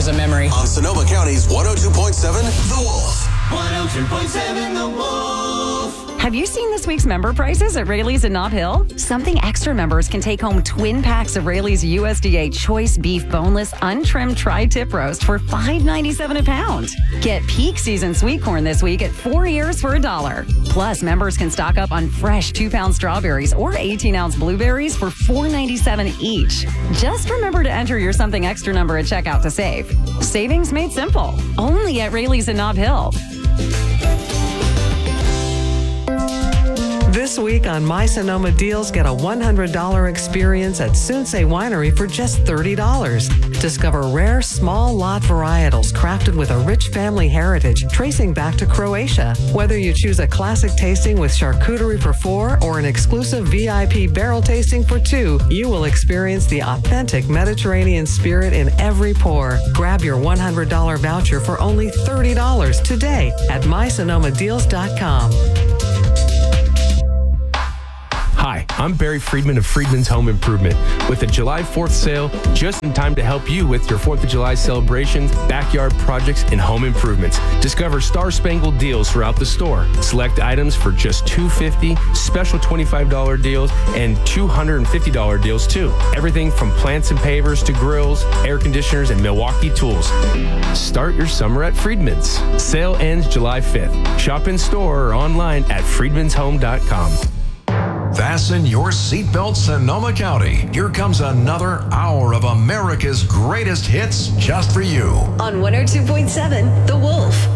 as a memory. On Sonoma County's 102.7, The Wolf. 102.7 The Wolf. Have you seen this week's member prices at Rayleigh's in Nob Hill? Something Extra members can take home twin packs of Rayleigh's USDA Choice Beef Boneless Untrimmed Tri-Tip Roast for $5.97 a pound. Get peak season sweet corn this week at 4 ears for $1. Plus, members can stock up on fresh 2-pound strawberries or 18-ounce blueberries for $4.97 each. Just remember to enter your Something Extra number at checkout to save. Savings made simple. Only at Rayleigh's in Nob Hill. This week on My Sonoma Deals, get a $100 experience at Sunsei Winery for just $30. Discover rare small lot varietals crafted with a rich family heritage tracing back to Croatia. Whether you choose a classic tasting with charcuterie for $4 or an exclusive VIP barrel tasting for $2, you will experience the authentic Mediterranean spirit in every pour. Grab your $100 voucher for only $30 today at mysonomadeals.com. Hi, I'm Barry Friedman of Friedman's Home Improvement with a July 4th sale just in time to help you with your 4th of July celebrations, backyard projects, and home improvements. Discover star-spangled deals throughout the store. Select items for just $250, special $25 deals, and $250 deals too. Everything from plants and pavers to grills, air conditioners, and Milwaukee tools. Start your summer at Friedman's. Sale ends July 5th. Shop in store or online at friedmanshome.com. Fasten your seatbelt, Sonoma County. Here comes another hour of America's greatest hits just for you. On 102.7, The Wolf.